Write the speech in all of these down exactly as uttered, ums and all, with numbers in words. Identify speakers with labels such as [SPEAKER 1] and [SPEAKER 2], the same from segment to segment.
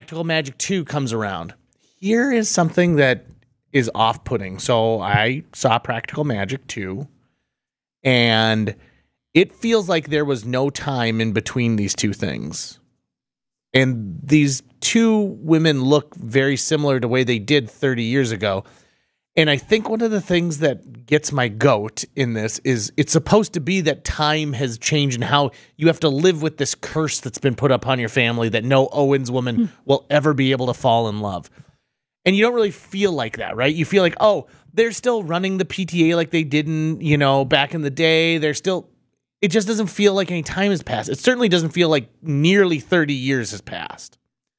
[SPEAKER 1] Practical Magic two comes around. Here is something that is off-putting. So I saw Practical Magic two, and it feels like there was no time in between these two things. And these two women look very similar to the way they did thirty years ago. And I think one of the things that gets my goat in this is it's supposed to be that time has changed and how you have to live with this curse that's been put upon your family that no Owens woman mm. will ever be able to fall in love. And you don't really feel like that, right? You feel like, oh, they're still running the P T A like they didn't, you know, back in the day. They're still, it just doesn't feel like any time has passed. It certainly doesn't feel like nearly thirty years has passed.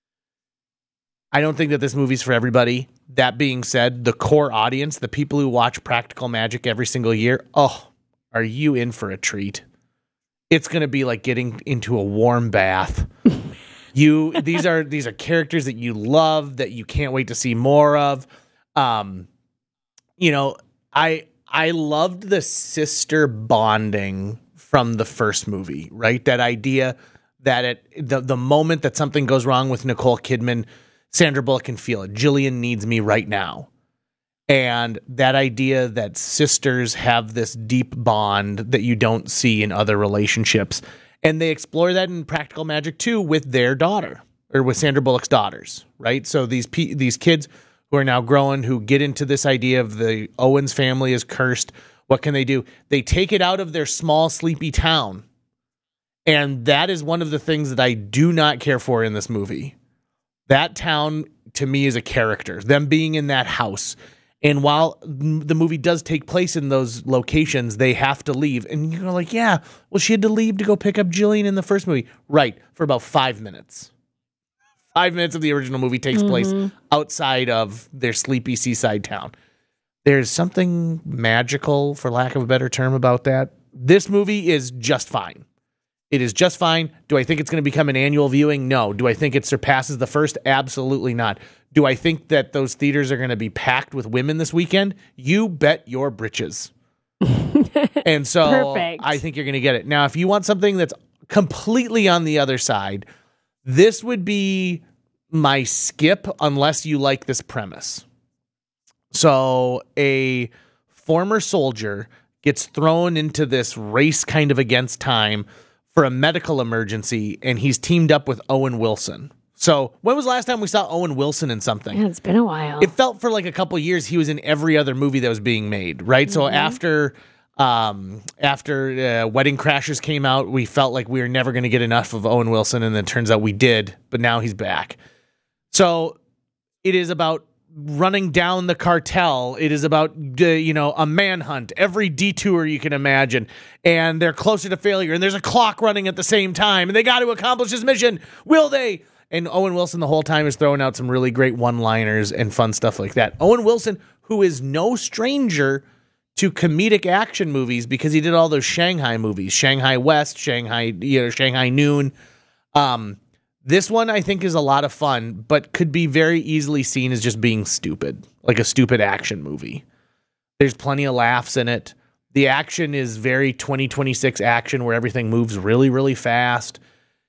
[SPEAKER 1] I don't think that this movie's for everybody. That being said, the core audience, the people who watch Practical Magic every single year, oh, are you in for a treat? It's going to be like getting into a warm bath. you these are these are characters that you love, that you can't wait to see more of. Um, you know, I I loved the sister bonding from the first movie, right? That idea that at the the moment that something goes wrong with Nicole Kidman, Sandra Bullock can feel it. Jillian needs me right now. And that idea that sisters have this deep bond that you don't see in other relationships. And they explore that in Practical Magic two with their daughter, or with Sandra Bullock's daughters, right? So these pe- these kids who are now growing, who get into this idea of the Owens family is cursed. What can they do? They take it out of their small, sleepy town. And that is one of the things that I do not care for in this movie. That town, to me, is a character. Them being in that house. And while the movie does take place in those locations, they have to leave. And you're like, yeah, well, she had to leave to go pick up Jillian in the first movie. Right, for about five minutes. Five minutes of the original movie takes mm-hmm. place outside of their sleepy seaside town. There's something magical, for lack of a better term, about that. This movie is just fine. It is just fine. Do I think it's going to become an annual viewing? No. Do I think it surpasses the first? Absolutely not. Do I think that those theaters are going to be packed with women this weekend? You bet your britches. And so Perfect. I think you're going to get it. Now, if you want something that's completely on the other side, this would be my skip unless you like this premise. So a former soldier gets thrown into this race kind of against time for a medical emergency, and he's teamed up with Owen Wilson. So when was the last time we saw Owen Wilson in something?
[SPEAKER 2] Yeah, it's been a while.
[SPEAKER 1] It felt for like a couple of years he was in every other movie that was being made, right? Mm-hmm. So after um, after uh, Wedding Crashers came out, we felt like we were never going to get enough of Owen Wilson, and then it turns out we did, but now he's back. So it is about running down the cartel. It is about, uh, you know, a manhunt, every detour you can imagine. And they're closer to failure. And there's a clock running at the same time. And they got to accomplish this mission. Will they? And Owen Wilson the whole time is throwing out some really great one-liners and fun stuff like that. Owen Wilson, who is no stranger to comedic action movies because he did all those Shanghai movies. Shanghai West, Shanghai, you know, Shanghai Noon. Um, This one, I think, is a lot of fun, but could be very easily seen as just being stupid, like a stupid action movie. There's plenty of laughs in it. The action is very twenty twenty-six action where everything moves really, really fast.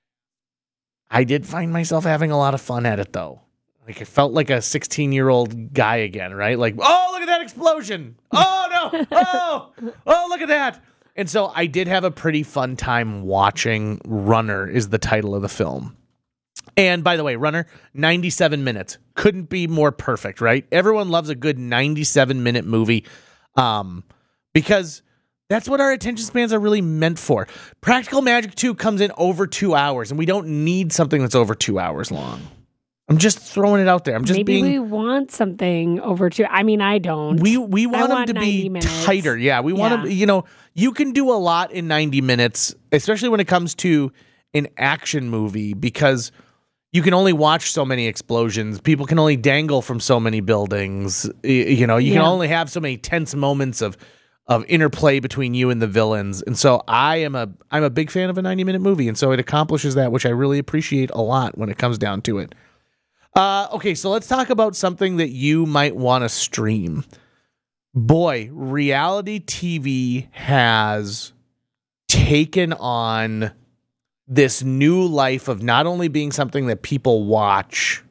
[SPEAKER 1] I did find myself having a lot of fun at it, though. Like, it felt like a sixteen-year-old guy again, right? Like, oh, look at that explosion. Oh, no. Oh, oh, look at that. And so I did have a pretty fun time watching Runner is the title of the film. And by the way, Runner, ninety-seven minutes. Couldn't be more perfect, right? Everyone loves a good ninety-seven minute movie um, because that's what our attention spans are really meant for. Practical Magic two comes in over two hours, and we don't need something that's over two hours long. I'm just throwing it out there. I'm just
[SPEAKER 2] Maybe
[SPEAKER 1] being...
[SPEAKER 2] we want something over two. I mean, I don't.
[SPEAKER 1] We we want,
[SPEAKER 2] want
[SPEAKER 1] them to be
[SPEAKER 2] minutes.
[SPEAKER 1] tighter. Yeah, we want
[SPEAKER 2] yeah.
[SPEAKER 1] them, you know, you can do a lot in ninety minutes, especially when it comes to an action movie, because you can only watch so many explosions. People can only dangle from so many buildings. You know, you yeah. can only have so many tense moments of of interplay between you and the villains. And so I am a I'm a big fan of a ninety minute movie, and so it accomplishes that, which I really appreciate a lot when it comes down to it. Uh, okay, so let's talk about something that you might want to stream. Boy, reality T V has taken on this new life of not only being something that people watch